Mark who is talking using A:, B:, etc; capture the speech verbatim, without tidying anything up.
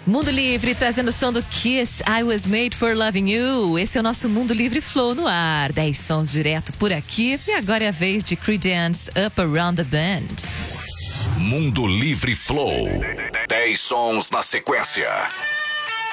A: Mundo Livre, trazendo o som do Kiss, I Was Made for Loving You. Esse é o nosso Mundo Livre Flow no ar. dez sons direto por aqui. E agora é a vez de Creedence, Up Around the Bend.
B: Mundo Livre Flow. dez sons na sequência.